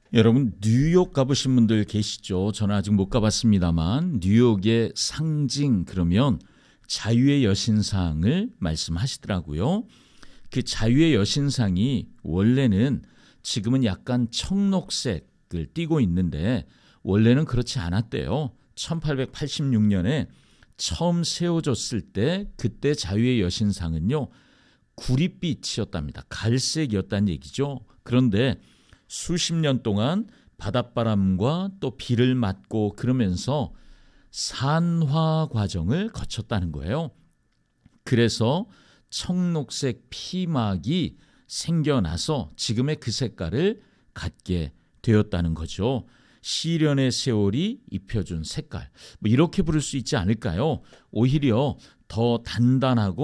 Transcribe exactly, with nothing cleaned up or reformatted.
여러분 뉴욕 가보신 분들 계시죠? 저는 아직 못 가봤습니다만 뉴욕의 상징 그러면 자유의 여신상을 말씀하시더라고요. 그 자유의 여신상이 원래는 지금은 약간 청록색을 띠고 있는데 원래는 그렇지 않았대요. 천팔백팔십육 년에 처음 세워졌을 때 그때 자유의 여신상은요 구릿빛이었답니다. 갈색이었다는 얘기죠. 그런데 수십 년 동안 바닷바람과 또 비를 맞고 그러면서 산화 과정을 거쳤다는 거예요. 그래서 청록색 피막이 생겨나서 지금의 그 색깔을 갖게 되었다는 거죠. 시련의 세월이 입혀준 색깔, 뭐 이렇게 부를 수 있지 않을까요? 오히려 더 단단하고